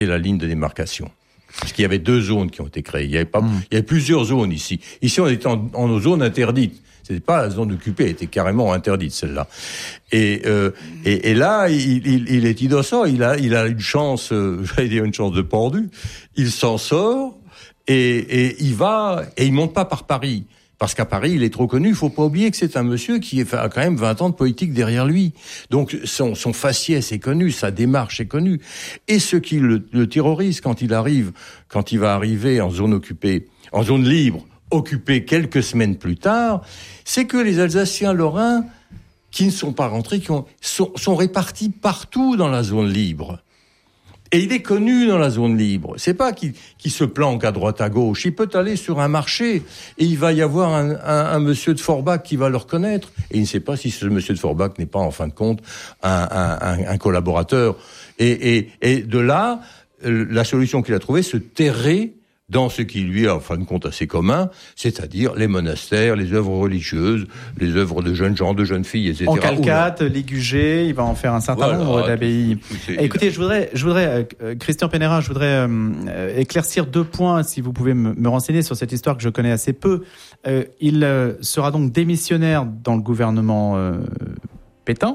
la ligne de démarcation. Parce qu'il y avait 2 zones qui ont été créées. Il y avait plusieurs zones ici. Ici, on était en zone interdite. C'était pas la zone occupée, elle était carrément interdite, celle-là. Et là, il est innocent. Il a une chance, j'allais dire une chance de pendu. Il s'en sort et il monte pas par Paris. Parce qu'à Paris, il est trop connu. Il faut pas oublier que c'est un monsieur qui a quand même 20 ans de politique derrière lui. Donc, son faciès est connu, sa démarche est connue. Et ce qui le terrorise quand il va arriver en zone occupée, en zone libre, occupée quelques semaines plus tard, c'est que les Alsaciens lorrains, qui ne sont pas rentrés, sont répartis partout dans la zone libre. Et il est connu dans la zone libre. C'est pas qu'il se planque à droite à gauche. Il peut aller sur un marché et il va y avoir un monsieur de Forbach qui va le reconnaître. Et il ne sait pas si ce monsieur de Forbach n'est pas en fin de compte un collaborateur. Et de là, la solution qu'il a trouvée, se terrer dans ce qui lui est en fin de compte assez commun, c'est-à-dire les monastères, les œuvres religieuses, les œuvres de jeunes gens, de jeunes filles, etc. En Calcate, Ligugé, il va en faire un certain nombre d'abbayes. Écoutez, je voudrais Christian Pennerat, je voudrais éclaircir 2 points, si vous pouvez me renseigner sur cette histoire que je connais assez peu. Il sera donc démissionnaire dans le gouvernement Pétain.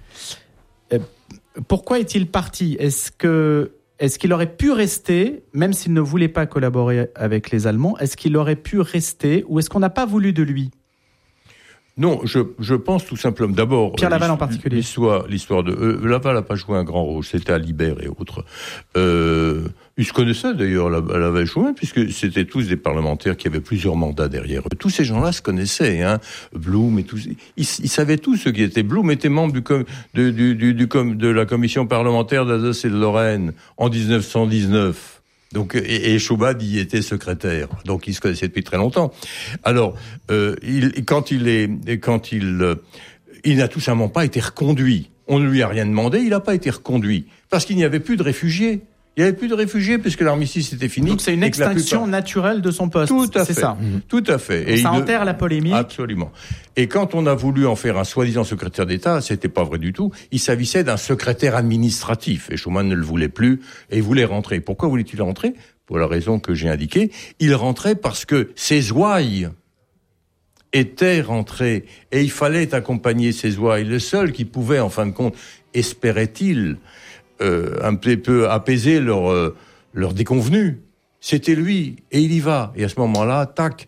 Pourquoi est-il parti ? Est-ce qu'il aurait pu rester, même s'il ne voulait pas collaborer avec les Allemands, est-ce qu'il aurait pu rester ou est-ce qu'on n'a pas voulu de lui ? Non, je pense tout simplement. D'abord, Pierre Laval en particulier. L'histoire de Laval n'a pas joué un grand rôle. C'était à Libert et autres. Ils se connaissaient d'ailleurs, Laval et Schumann, puisque c'était tous des parlementaires qui avaient plusieurs mandats derrière eux. Tous ces gens-là se connaissaient, hein. Blum et tous. Ils savaient tous ce qui était. Blum était membre de la commission parlementaire d'Alsace et de Lorraine en 1919. Donc, et Schumann y était secrétaire. Donc, ils se connaissaient depuis très longtemps. Alors, il n'a tout simplement pas été reconduit. On ne lui a rien demandé, il n'a pas été reconduit. Parce qu'il n'y avait plus de réfugiés. Il n'y avait plus de réfugiés puisque l'armistice était fini. Donc c'est une extinction naturelle de son poste. Tout à fait. C'est ça. Tout à fait. Et ça enterre la polémique. Absolument. Et quand on a voulu en faire un soi-disant secrétaire d'État, c'était pas vrai du tout. Il s'agissait d'un secrétaire administratif. Et Schumann ne le voulait plus et il voulait rentrer. Pourquoi voulait-il rentrer ? Pour la raison que j'ai indiquée. Il rentrait parce que ses ouailles étaient rentrés et il fallait accompagner ses ouailles. Le seul qui pouvait, en fin de compte, espérait-il, un petit peu apaiser leur déconvenue, c'était lui, et il y va. Et à ce moment-là, tac,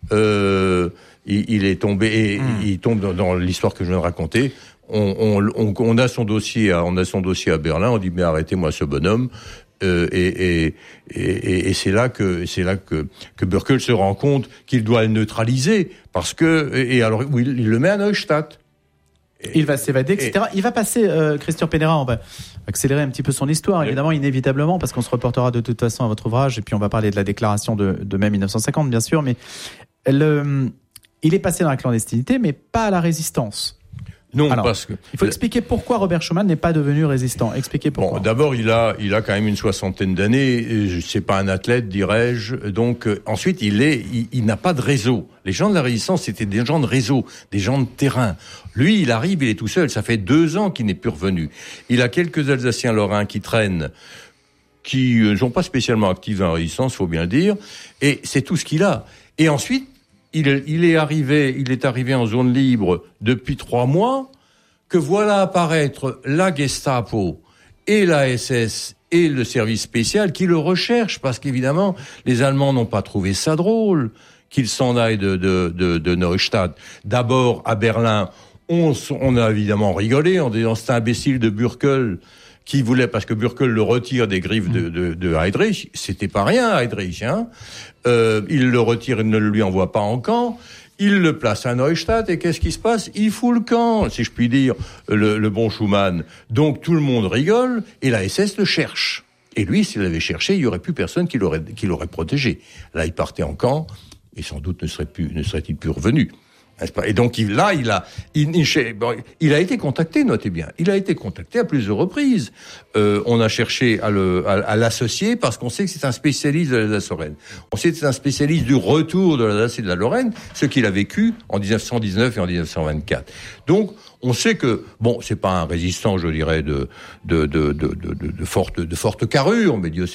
il est tombé, et il tombe dans l'histoire que je viens de raconter. On a son dossier à Berlin. On dit mais arrêtez-moi ce bonhomme. Et c'est là que Bürkel se rend compte qu'il doit le neutraliser parce que alors il le met à Neustadt. Il va s'évader, etc. Il va passer, Christian Pennerat, on va accélérer un petit peu son histoire, évidemment, inévitablement, parce qu'on se reportera de toute façon à votre ouvrage, et puis on va parler de la déclaration de mai 1950, bien sûr, mais il est passé dans la clandestinité, mais pas à la résistance. Non, alors, parce que il faut expliquer pourquoi Robert Schuman n'est pas devenu résistant. Expliquez pourquoi. Bon, d'abord, il a quand même une 60aine d'années. C'est pas un athlète, dirais-je. Donc, ensuite, il n'a pas de réseau. Les gens de la résistance, c'était des gens de réseau, des gens de terrain. Lui, il arrive, il est tout seul. Ça fait 2 ans qu'il n'est plus revenu. Il a quelques Alsaciens lorrains qui traînent, qui ne sont pas spécialement actifs dans la résistance, faut bien le dire. Et c'est tout ce qu'il a. Et ensuite, il est arrivé en zone libre depuis 3 mois, que voilà apparaître la Gestapo et la SS et le service spécial qui le recherchent, parce qu'évidemment, les Allemands n'ont pas trouvé ça drôle qu'il s'en aille de Neustadt. D'abord, à Berlin, on a évidemment rigolé en disant c'est un imbécile de Bürkel qui voulait, parce que Bürkel le retire des griffes de Heydrich, c'était pas rien, Heydrich, hein. Il le retire, il ne le lui envoie pas en camp, il le place à Neustadt, et qu'est-ce qui se passe ? Il fout le camp, si je puis dire, le bon Schumann. Donc tout le monde rigole, et la SS le cherche. Et lui, s'il l'avait cherché, il y aurait plus personne qui l'aurait protégé. Là, il partait en camp, et sans doute ne serait-il plus revenu. Et donc il a été contacté, notez bien. Il a été contacté à plusieurs reprises. On a cherché à l'associer parce qu'on sait que c'est un spécialiste de l'Alsace-Lorraine. On sait que c'est un spécialiste du retour de l'Alsace et de la Lorraine, ce qu'il a vécu en 1919 et en 1924. Donc on sait que c'est pas un résistant, je dirais, de forte carrure, mais Dieu sait